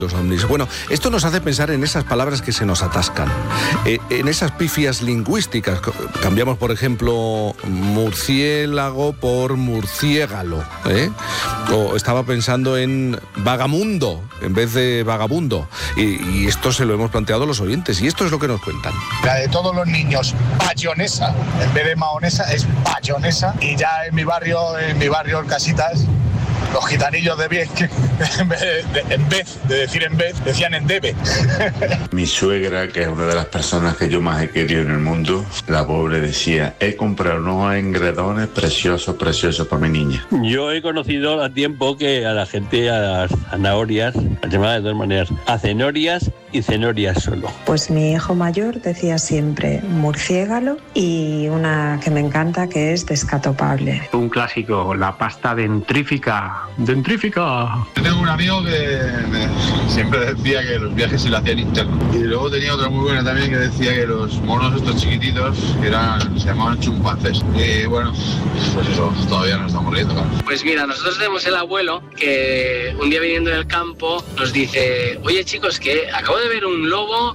Los ovnis. Bueno, esto nos hace pensar en esas palabras que se nos atascan, en esas pifias lingüísticas. Cambiamos, por ejemplo, murciélago por murciégalo, o estaba pensando en vagamundo en vez de vagabundo. Y esto se lo hemos planteado a los oyentes, y esto es lo que nos cuentan. La de todos los niños, bayonesa, en vez de mahonesa es bayonesa. Y ya en mi barrio, el Casitas, los gitanillos de Viez, que en vez de decir en vez, decían en debe. Mi suegra, que es una de las personas que yo más he querido en el mundo, la pobre decía: he comprado unos engredones preciosos para mi niña. Yo he conocido a tiempo que a la gente, a las zanahorias, las llamadas de dos maneras, a cenorias y cenorias solo. Pues mi hijo mayor decía siempre murciégalo, y una que me encanta que es descatopable. Un clásico, la pasta dentrífica. ¡Dentrífica! Yo tengo un amigo que siempre decía que los viajes se lo hacían internos. Y luego tenía otra muy buena también que decía que los monos estos chiquititos se llamaban chimpancés. Y bueno, pues eso, todavía no estamos riendo, claro. Pues mira, nosotros tenemos el abuelo que un día viniendo del campo nos dice: oye chicos, que acabo de ver un lobo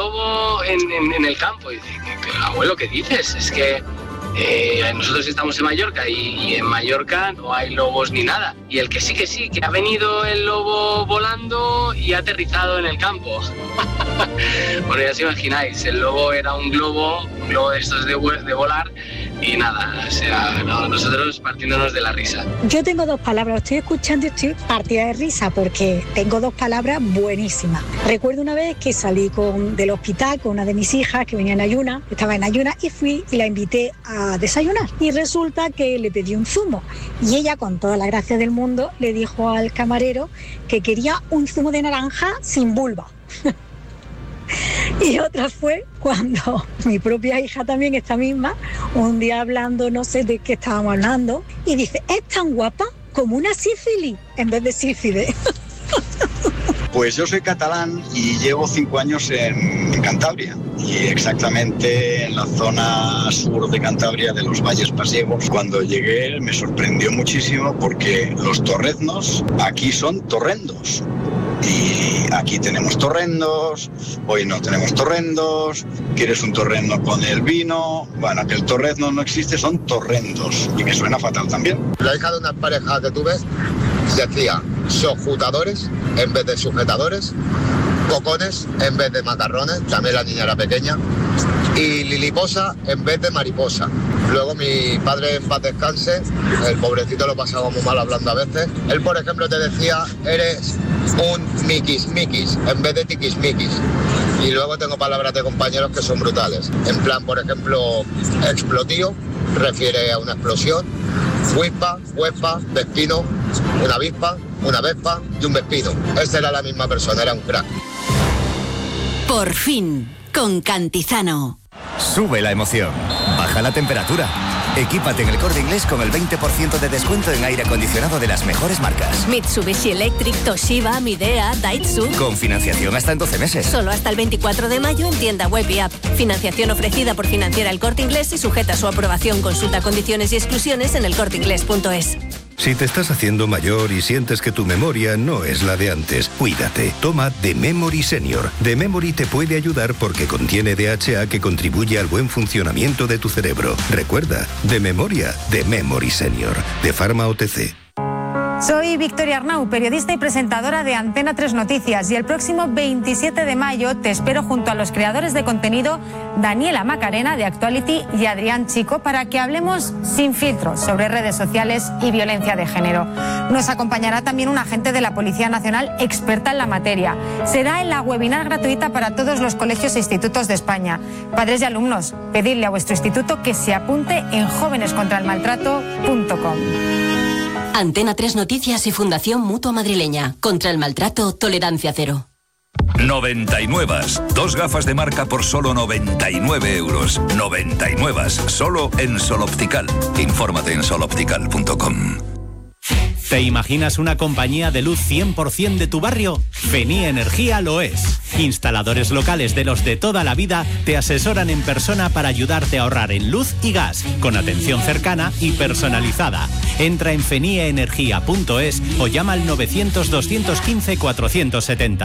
en el campo. Y dice: abuelo, ¿qué dices? Es que nosotros estamos en Mallorca y en Mallorca no hay lobos ni nada. Y el que sí, que ha venido el lobo volando y ha aterrizado en el campo. Bueno, ya os imagináis, el lobo era un globo de estos de volar. Y nada, o sea, nosotros partiéndonos de la risa. Yo tengo dos palabras, estoy escuchando y estoy partida de risa porque tengo dos palabras buenísimas. Recuerdo una vez que salí del hospital con una de mis hijas que venía en ayunas, estaba en ayunas, y fui y la invité a desayunar. Y resulta que le pedí un zumo. Y ella, con toda la gracia del mundo, le dijo al camarero que quería un zumo de naranja sin vulva. Y otra fue cuando mi propia hija, también esta misma, un día hablando, no sé de qué estábamos hablando, y dice: es tan guapa como una sífilis, en vez de sífide. Pues yo soy catalán y llevo 5 años en Cantabria, y exactamente en la zona sur de Cantabria, de los Valles Pasiegos. Cuando llegué me sorprendió muchísimo porque los torreznos aquí son torrendos. Y aquí tenemos torrendos, hoy no tenemos torrendos, quieres un torrendo con el vino. Bueno, que el torrezno no existe, son torrendos, y me suena fatal también. La hija de una pareja que tuve decía sojutadores en vez de sujetadores, cocones en vez de macarrones, también la niña era pequeña, y liliposa en vez de mariposa. Luego mi padre, en paz descanse, el pobrecito lo pasaba muy mal hablando a veces. Él, por ejemplo, te decía: eres un miquis en vez de tiquismiquis. Y luego tengo palabras de compañeros que son brutales. En plan, por ejemplo, explotío refiere a una explosión. Huispa, huespa, vespino, una avispa, una vespa y un vespino. Esta era la misma persona, era un crack. Por fin, con Cantizano. Sube la emoción, baja la temperatura. Equípate en El Corte Inglés con el 20% de descuento en aire acondicionado de las mejores marcas. Mitsubishi Electric, Toshiba, Midea, Daitsu. Con financiación hasta en 12 meses. Solo hasta el 24 de mayo en tienda web y app. Financiación ofrecida por Financiera El Corte Inglés y sujeta a su aprobación. Consulta condiciones y exclusiones en elcorteinglés.es. Si te estás haciendo mayor y sientes que tu memoria no es la de antes, cuídate. Toma The Memory Senior. The Memory te puede ayudar porque contiene DHA que contribuye al buen funcionamiento de tu cerebro. Recuerda, de memoria, The Memory Senior, de Pharma OTC. Soy Victoria Arnau, periodista y presentadora de Antena 3 Noticias, y el próximo 27 de mayo te espero junto a los creadores de contenido Daniela Macarena de Actuality y Adrián Chico para que hablemos sin filtros sobre redes sociales y violencia de género. Nos acompañará también un agente de la Policía Nacional experta en la materia. Será en la webinar gratuita para todos los colegios e institutos de España. Padres y alumnos, pedidle a vuestro instituto que se apunte en jovenescontraelmaltrato.com. Antena 3 Noticias y Fundación Mutua Madrileña. Contra el maltrato, tolerancia cero. 99. 2 gafas de marca por solo 99 euros. 99. Solo en Sol Optical. Infórmate en soloptical.com. ¿Te imaginas una compañía de luz 100% de tu barrio? Fenía Energía lo es. Instaladores locales de los de toda la vida te asesoran en persona para ayudarte a ahorrar en luz y gas, con atención cercana y personalizada. Entra en feniaenergia.es o llama al 900 215 470.